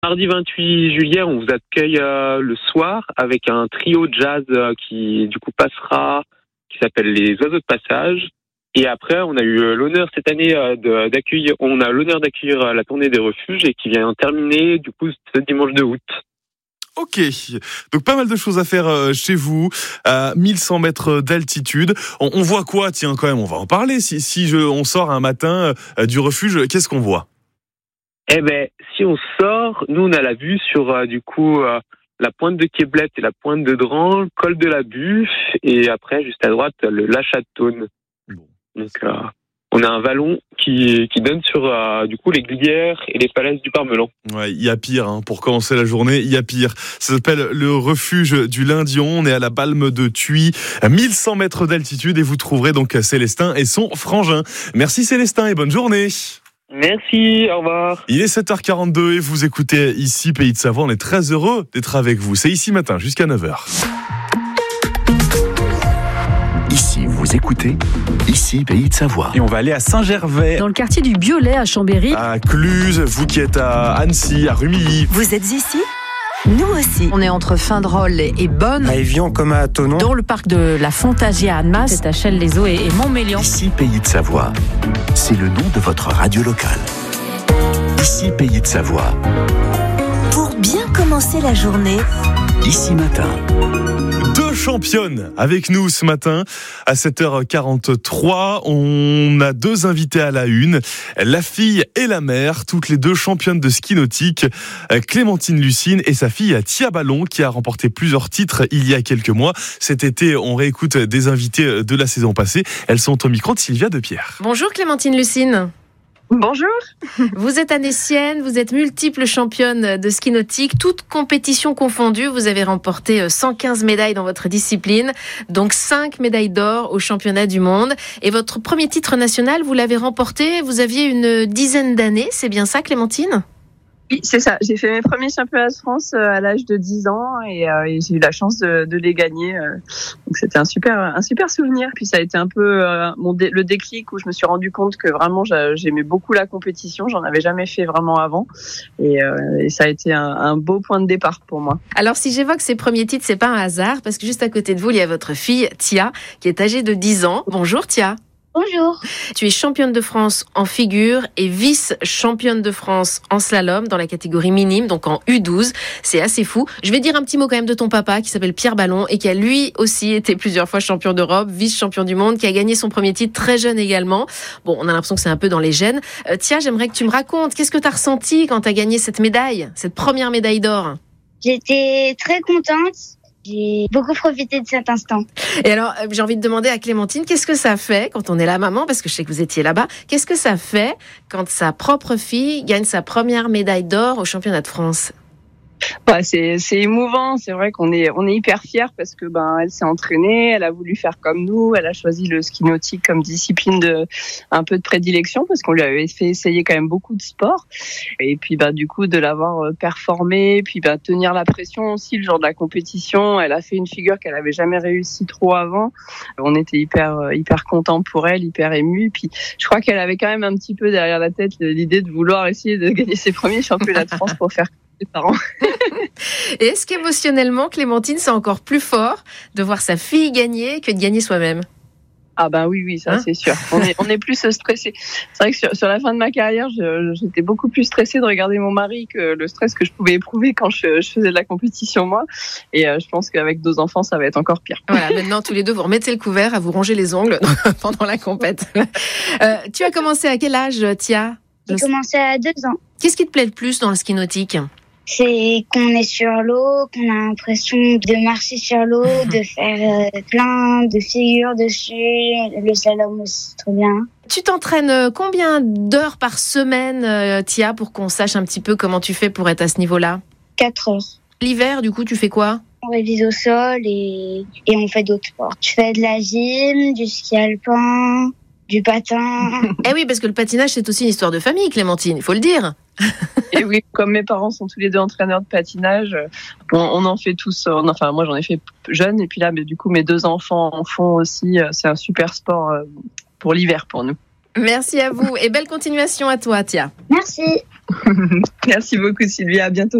Mardi 28 juillet, on vous accueille le soir avec un trio jazz qui du coup passera, qui s'appelle les Oiseaux de Passage. Et après, on a eu l'honneur cette année d'accueillir la tournée des refuges et qui vient terminer du coup ce dimanche de août. Ok, donc pas mal de choses à faire chez vous, à 1100 mètres d'altitude. On voit quoi? Tiens, quand même, on va en parler. On sort un matin du refuge, qu'est-ce qu'on voit? Eh ben, si on sort, nous on a la vue sur la pointe de Québlette et la pointe de Dran, le col de la Buffe, et après juste à droite le Lachat de Thône. Bon. Donc on a un vallon qui donne sur du coup les Glières et les falaises du Parmelan. Ouais, il y a pire, pour commencer la journée, il y a pire. Ça s'appelle le refuge du Lindion. On est à la Balme de Thuy, à 1100 mètres d'altitude, et vous trouverez donc Célestin et son frangin. Merci Célestin et bonne journée. Merci, au revoir. Il est 7h42 et vous écoutez ici Pays de Savoie. On est très heureux d'être avec vous. C'est ici matin jusqu'à 9h. Ici, vous écoutez Ici Pays de Savoie. Et on va aller à Saint-Gervais. Dans le quartier du Biolay à Chambéry. À Cluse, vous qui êtes à Annecy, à Rumilly. Vous êtes ici ? Nous aussi. On est entre Findrol et Bonne. À Évian comme à Thonon. Dans le parc de la Fantasie à Annemasse. C'est à Chelles-les-Eaux et Montmélian. Ici Pays de Savoie. C'est le nom de votre radio locale. Ici Pays de Savoie. Pour bien commencer la journée. Ici matin. Deux championnes avec nous ce matin à 7h43. On a deux invités à la une, la fille et la mère, toutes les deux championnes de ski nautique, Clémentine Lucine et sa fille Tia Ballon, qui a remporté plusieurs titres il y a quelques mois. Cet été, on réécoute des invités de la saison passée. Elles sont au micro de Sylvia Depierre. Bonjour Clémentine Lucine. Bonjour. Vous êtes annécienne, vous êtes multiple championne de ski nautique, toutes compétitions confondues. Vous avez remporté 115 médailles dans votre discipline, donc 5 médailles d'or au championnat du monde. Et votre premier titre national, vous l'avez remporté, vous aviez une dizaine d'années, c'est bien ça Clémentine ? Oui, c'est ça. J'ai fait mes premiers championnats de France à l'âge de 10 ans et j'ai eu la chance de les gagner. Donc c'était un super souvenir. Puis ça a été un peu le déclic où je me suis rendu compte que vraiment j'aimais beaucoup la compétition. J'en avais jamais fait vraiment avant et ça a été un beau point de départ pour moi. Alors si j'évoque ces premiers titres, c'est pas un hasard parce que juste à côté de vous, il y a votre fille Tia qui est âgée de 10 ans. Bonjour Tia. Bonjour. Tu es championne de France en figure et vice-championne de France en slalom dans la catégorie minime, donc en U12. C'est assez fou. Je vais dire un petit mot quand même de ton papa qui s'appelle Pierre Ballon et qui a lui aussi été plusieurs fois champion d'Europe, vice-champion du monde, qui a gagné son premier titre très jeune également. Bon, on a l'impression que c'est un peu dans les gènes. Tiens, j'aimerais que tu me racontes, qu'est-ce que tu as ressenti quand tu as gagné cette médaille, cette première médaille d'or ? J'étais très contente. J'ai beaucoup profité de cet instant. Et alors, j'ai envie de demander à Clémentine, qu'est-ce que ça fait quand on est la maman, parce que je sais que vous étiez là-bas, qu'est-ce que ça fait quand sa propre fille gagne sa première médaille d'or au championnat de France ? Ouais, c'est émouvant. C'est vrai qu'on est hyper fiers parce que elle s'est entraînée, elle a voulu faire comme nous, elle a choisi le ski nautique comme discipline un peu de prédilection parce qu'on lui avait fait essayer quand même beaucoup de sports. Et puis du coup de l'avoir performé, puis tenir la pression aussi le jour de la compétition. Elle a fait une figure qu'elle avait jamais réussi trop avant. On était hyper contents pour elle, hyper émus. Puis je crois qu'elle avait quand même un petit peu derrière la tête l'idée de vouloir essayer de gagner ses premiers championnats de France pour faire ses parents. Et est-ce qu'émotionnellement, Clémentine, c'est encore plus fort de voir sa fille gagner que de gagner soi-même ? Ah oui, ça c'est sûr. On est plus stressé. C'est vrai que sur la fin de ma carrière, j'étais beaucoup plus stressée de regarder mon mari que le stress que je pouvais éprouver quand je faisais de la compétition moi. Et je pense qu'avec 2 enfants, ça va être encore pire. Voilà, maintenant tous les deux, vous remettez le couvert à vous ronger les ongles pendant la compète. Tu as commencé à quel âge, Tia ? J'ai commencé à 2 ans. Qu'est-ce qui te plaît le plus dans le ski nautique ? C'est qu'on est sur l'eau, qu'on a l'impression de marcher sur l'eau, de faire plein de figures dessus. Le slalom aussi, c'est trop bien. Tu t'entraînes combien d'heures par semaine, Tia, pour qu'on sache un petit peu comment tu fais pour être à ce niveau-là ? 4 heures. L'hiver, du coup, tu fais quoi ? On révise au sol et on fait d'autres sports. Je fais de la gym, du ski alpin, du patin. Eh oui, parce que le patinage, c'est aussi une histoire de famille, Clémentine, il faut le dire. Et oui, comme mes parents sont tous les deux entraîneurs de patinage, on en fait tous. Enfin, moi, j'en ai fait jeune. Et puis là, du coup, mes 2 enfants en font aussi. C'est un super sport pour l'hiver pour nous. Merci à vous et belle continuation à toi, Tia. Merci. Merci beaucoup Sylvia, à bientôt.